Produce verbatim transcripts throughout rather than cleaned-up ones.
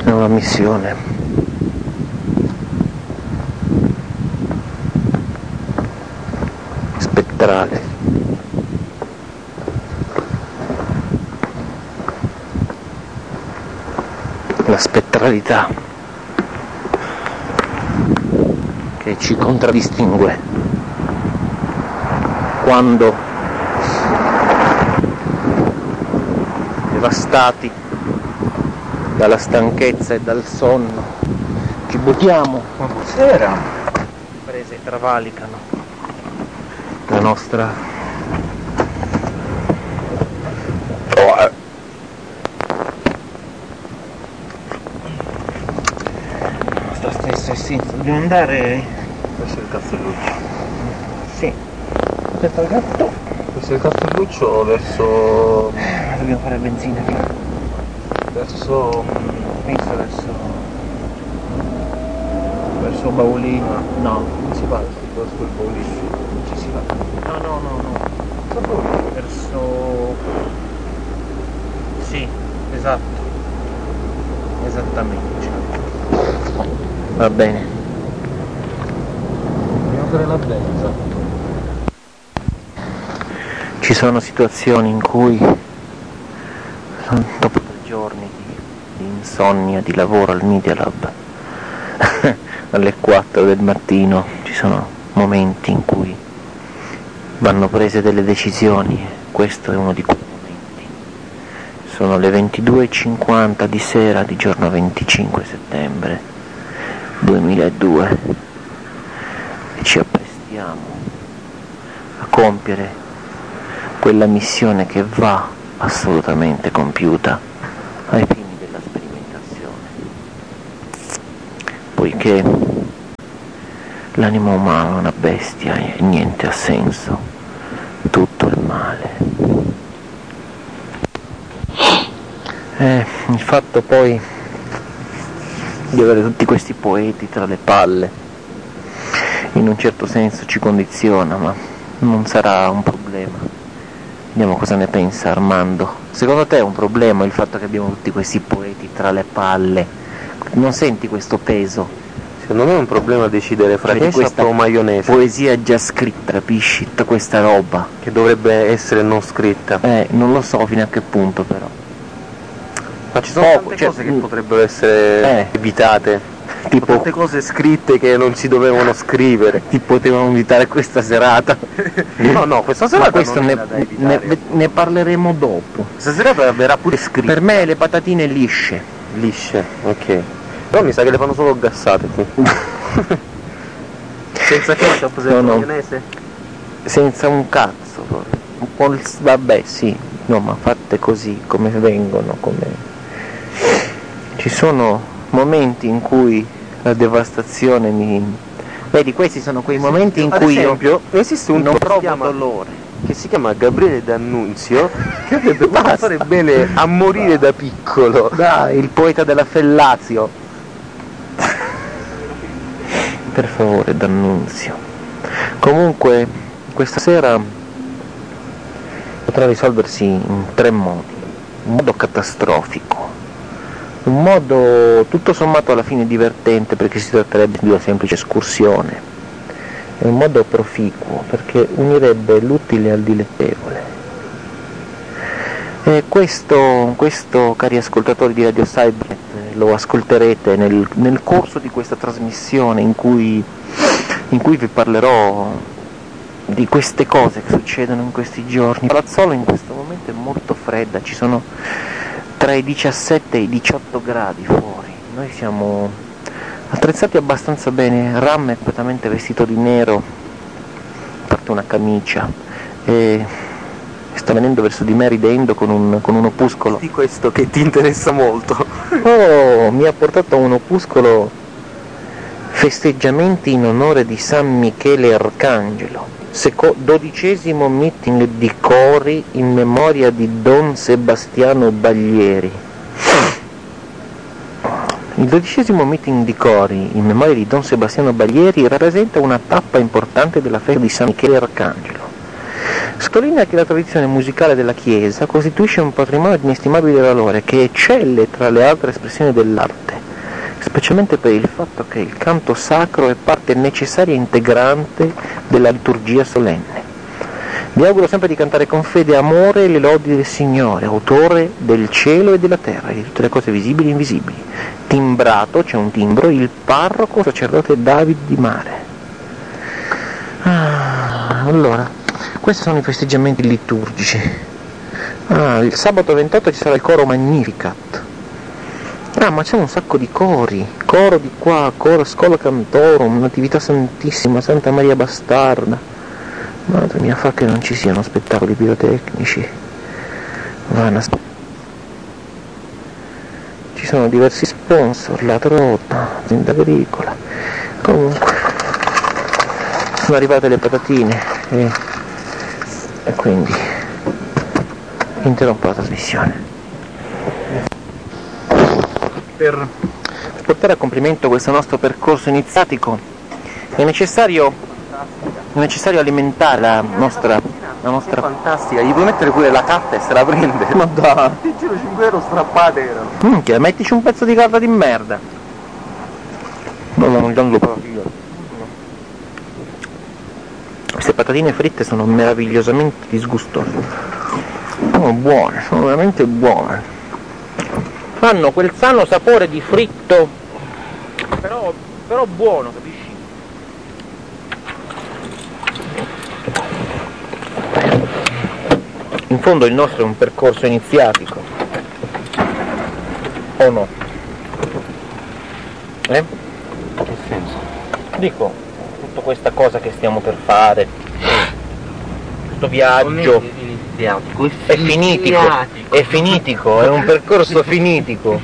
È una missione. Spettrale. La spettralità che ci contraddistingue quando, devastati dalla stanchezza e dal sonno, ci buttiamo. Ma cos'era? Prese travalicano la nostra nostra stessa essenza. Dobbiamo andare. Questo è il castelluccio. Sì. Questo è il gatto. Questo è il castelluccio verso. Dobbiamo fare benzina qui. verso. Penso verso. verso Baulino. No, non si va verso quel Baulino. non ci si va. No, no, no, no. Verso. Sì, esatto. Esattamente. Va bene. Dobbiamo fare la benza. Ci sono situazioni in cui, dopo tre giorni di, di insonnia, di lavoro al Media Lab, alle quattro del mattino, ci sono momenti in cui vanno prese delle decisioni, e questo è uno di quei momenti. Sono le ventidue e cinquanta di sera di giorno venticinque settembre duemiladue e ci apprestiamo a compiere quella missione che va assolutamente compiuta ai fini della sperimentazione, poiché l'animo umano è una bestia e niente ha senso, tutto è male. Eh, il fatto poi di avere tutti questi poeti tra le palle in un certo senso ci condiziona, ma non sarà un problema. Vediamo cosa ne pensa Armando. Secondo te è un problema il fatto che abbiamo tutti questi poeti tra le palle? Non senti questo peso? Secondo me è un problema decidere fra Cioè, ketchup o maionese. Poesia già scritta, capisci? Tutta questa roba. Che dovrebbe essere non scritta. Eh, non lo so fino a che punto però. Ma ci sono Poco, tante cioè, cose che mh, potrebbero essere eh. evitate. Tipo, Tante cose scritte che non si dovevano scrivere. ti potevamo invitare questa serata. No, no, questa Ma serata questo non ne, era da evitare. ne, ne parleremo dopo. Questa serata verrà pure scritta. Per me le patatine lisce. Lisce, ok. Però mi sa che le fanno solo gassate qui. Senza ketchup, senza No, no. maionese? Senza un cazzo proprio. Un po' il- vabbè sì, no, ma fatte così come vengono, come. Ci sono momenti in cui la devastazione mi. Vedi, questi sono quei momenti in Ad cui esempio, esiste un non tipo che si provo chiama- dolore. che si chiama Gabriele D'Annunzio, che avrebbe potuto fare bene a morire da piccolo. Dai, il poeta della Fellazio. Per favore, D'Annunzio. Comunque, questa sera potrà risolversi in tre modi. Un modo catastrofico, un modo tutto sommato alla fine divertente perché si tratterebbe di una semplice escursione, e un modo proficuo perché unirebbe l'utile al dilettevole. E questo, questo, cari ascoltatori di Radio Cybernet, lo ascolterete nel, nel corso di questa trasmissione in cui, in cui vi parlerò di queste cose che succedono in questi giorni. Palazzolo in questo momento è molto fredda, ci sono tra i diciassette e i diciotto gradi fuori. Noi siamo attrezzati abbastanza bene. Ram è completamente vestito di nero, a parte una camicia, e sta venendo verso di me ridendo con un, con un opuscolo. Di questo che ti interessa molto. Oh, mi ha portato un opuscolo: festeggiamenti in onore di San Michele Arcangelo, Seco- dodicesimo meeting di cori in memoria di Don Sebastiano Baglieri. Il dodicesimo meeting di cori in memoria di Don Sebastiano Baglieri rappresenta una tappa importante della festa di San Michele Arcangelo. Sottolinea che la tradizione musicale della Chiesa costituisce un patrimonio di inestimabile valore che eccelle tra le altre espressioni dell'arte specialmente per il fatto che il canto sacro è parte necessaria e integrante della liturgia solenne. Vi auguro sempre di cantare con fede e amore le lodi del Signore, autore del cielo e della terra, di tutte le cose visibili e invisibili. Timbrato, c'è un timbro, il parroco sacerdote David Di Mare. Ah, allora, questi sono i festeggiamenti liturgici. Ah, il sabato ventotto ci sarà il coro Magnificat. Ah, ma c'è un sacco di cori, coro di qua, coro Scola Cantorum, Natività Santissima, Santa Maria Bastarda. Madre mia, fa che non ci siano spettacoli pirotecnici. Vana. Ci sono diversi sponsor, la Trota, azienda agricola. Comunque, sono arrivate le patatine e, e quindi interrompo la trasmissione. Per portare a compimento questo nostro percorso iniziatico è necessario È necessario alimentare la nostra, la nostra... È fantastica, gli puoi mettere pure la carta e se la prende. Ma dai! Ti giro cinque euro strappate erano. Minchia, mettici un pezzo di carta di merda. No, no, non lo proprio. Queste patatine fritte sono meravigliosamente disgustose. Sono buone, sono veramente buone. Fanno quel sano sapore di fritto, però, però buono, capisci? In fondo il nostro è un percorso iniziatico, o no? Eh? Che senso? Dico, tutta questa cosa che stiamo per fare, questo viaggio iniziatico, è finitico, è finitico, è un percorso finitico.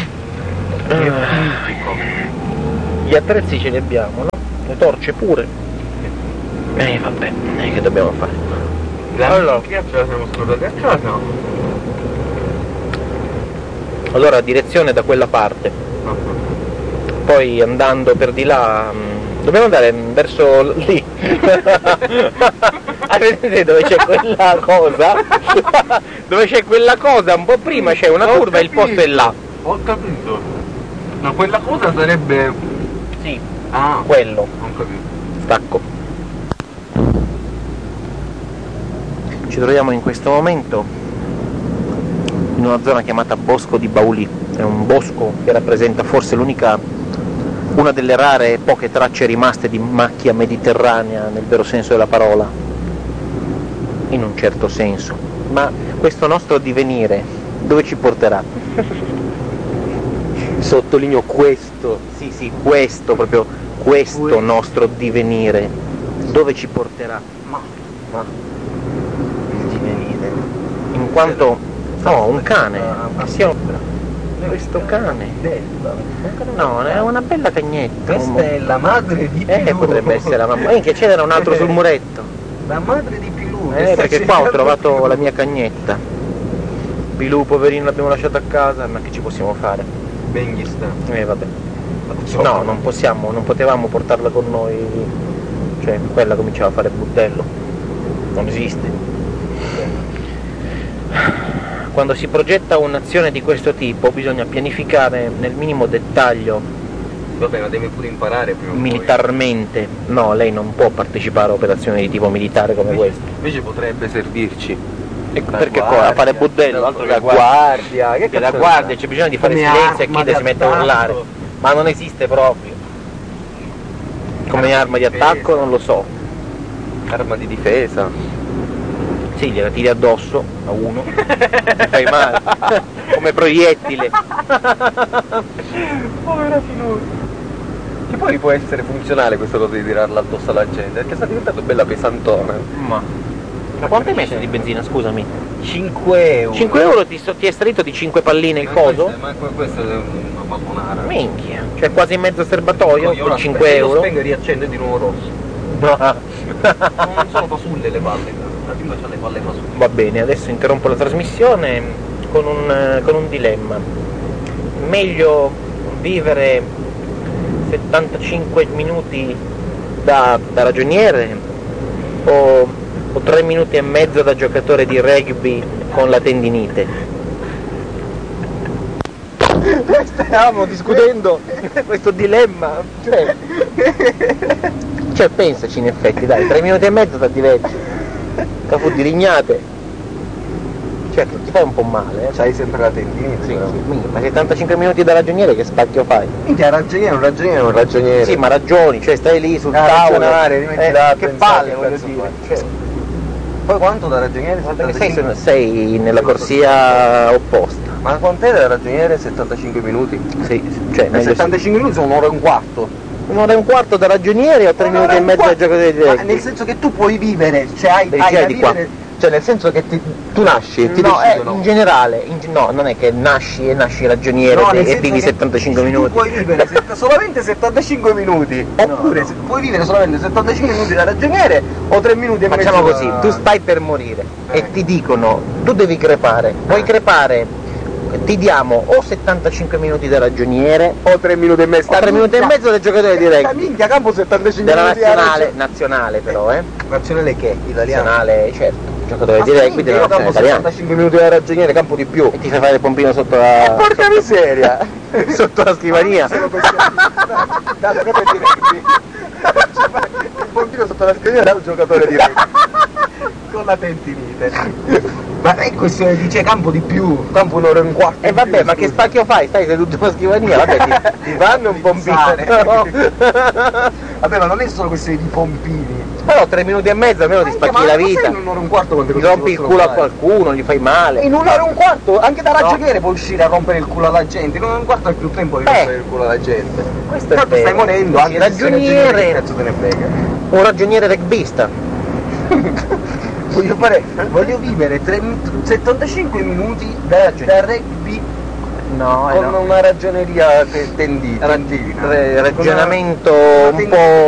Gli attrezzi ce li abbiamo, no? Le torce pure. Eh vabbè, eh, che dobbiamo fare? La allora, ce la siamo scordati a casa. Allora direzione da quella parte. Uh-huh. Poi andando per di là, dobbiamo andare verso lì. Ah, vedete dove c'è quella cosa? Dove c'è quella cosa, un po' prima c'è una Ho curva e il posto è là. Ho capito. Ma quella cosa sarebbe... Sì, Ah, quello. ho capito. Stacco. Ci troviamo in questo momento in una zona chiamata Bosco di Bauli. È un bosco che rappresenta forse l'unica, una delle rare e poche tracce rimaste di macchia mediterranea nel vero senso della parola, in un certo senso. Ma questo nostro divenire dove ci porterà? Sottolineo questo, sì sì, questo, proprio questo, questo nostro divenire, dove ci porterà? Ma, ma. In quanto no, un cane, sia questo cane, no, è una bella cagnetta. Questa è la madre di Pilù. Eh, potrebbe essere la mamma. Eh, che c'era un altro sul muretto. La madre di Pilù. Eh, perché qua ho trovato la mia cagnetta. Pilù, poverino, l'abbiamo lasciato a casa, ma che ci possiamo fare? Ben gli sta. Eh, vabbè. No, non possiamo, non potevamo portarla con noi. Cioè, quella cominciava a fare budello. Non esiste. Quando si progetta un'azione di questo tipo bisogna pianificare nel minimo dettaglio. Vabbè, ma deve pure imparare prima militarmente. No, lei non può partecipare a operazioni di tipo militare come invece, questa. Invece potrebbe servirci. E perché qua a fare budello, altro che la guardia, che, che la guardia, c'è bisogno di fare come silenzio e chi si mette a urlare. Ma non esiste proprio. Come arma, arma di attacco non lo so. Arma di difesa. Sì, gliela tiri addosso a uno, ti fai male, come proiettile. Povera finura. Che poi può essere funzionale questa cosa di tirarla addosso alla gente, perché sta diventando bella pesantona. Ma, ma quanto hai messo di benzina, scusami? cinque euro. cinque euro ti, ti è salito di cinque palline il ma coso? Questo, ma questo è una babbonara. Minchia, cioè quasi in mezzo serbatoio no, con cinque euro. Lo spengo e riaccende di nuovo rosso. No. Non sono fasulle le palle. La bimba c'ha le palle fasulle. Va bene, adesso interrompo la trasmissione con un, con un dilemma. Meglio vivere settantacinque minuti da, da ragioniere o, o tre minuti e mezzo da giocatore di rugby con la tendinite? stavamo discutendo questo dilemma, cioè, cioè pensaci in effetti, dai, tre minuti e mezzo ti diverti, capo di rignate. Certo, ti fai un po' male, eh. C'hai sempre la tendina, Sì, sì, minchia, ma settantacinque minuti da ragioniere che spacchio fai? minchia, ragioniere, un ragioniere, un ragioniere. Sì, ma ragioni, cioè stai lì sul Ah, tavolo, ragionare, rimetti eh, là a che pensare, palle che voglio cazzo dire, fai? cioè, Poi quanto da ragioniere? perché settantacinque? sei, sei nella corsia opposta. Ma quant'è da ragioniere? settantacinque minuti? Sì, cioè, Eh, meglio sì. settantacinque minuti sono un'ora e un quarto. Un'ora e un quarto da ragioniere o tre minuti e mezzo da giocatore di Ma diretti? nel senso che tu puoi vivere, cioè hai, Devi hai girare da di qua. vivere. Cioè nel senso che ti- tu nasci e ti No, eh, decidono. In generale, in ge- no, non è che nasci e nasci ragioniere No, e- nel e senso vivi che settantacinque minuti. Tu puoi vivere set- solamente settantacinque minuti, oppure no. se- puoi vivere solamente settantacinque minuti da ragioniere o tre minuti e Facciamo mezzo così, da- tu stai per morire Eh. e ti dicono tu devi crepare, vuoi Eh. crepare, ti diamo o settantacinque minuti da ragioniere o tre minuti e mezzo. o tre minuti e mezzo da giocatore di La rugby. minchia, campo settantacinque Della minuti da nazionale, ragione- nazionale però, eh? Nazionale che? Italiano. Nazionale, certo, giocatore di Ma rugby della io campo nazionale italiana. settantacinque minuti da ragioniere, campo di più. E ti fai fare il pompino sotto la, Porca miseria! sotto la scrivania. Sono questi- da giocatore di rugby. Il pompino sotto la scrivania da un giocatore di rugby. Con la tentinite. Ma è questione di c'è campo di più, campo un'ora e un quarto. E vabbè, ma che spacchio fai? Stai seduto sulla scrivania, vabbè, ti, ti fanno un pompino. No? Vabbè, ma non è solo questione di pompini. Però tre minuti e mezzo almeno ti spacchi la vita. In un'ora e un quarto quante Ti cose rompi si il possono culo a fare? qualcuno, gli fai male. In un'ora e un quarto, anche da No. ragioniere puoi uscire a rompere il culo alla gente, in un'ora e un quarto hai più tempo di Eh. rompere il culo alla gente. Questo è Tanto vero. stai morendo, Sì, anche se sei ragioniere. che cazzo te ne frega. Un ragioniere rugbista. Voglio fare, voglio vivere tre- settantacinque minuti da, da rugby No, eh con no. una ragioneria te- tendi- Ra- tendina. re- ragionamento Una un tendina. po'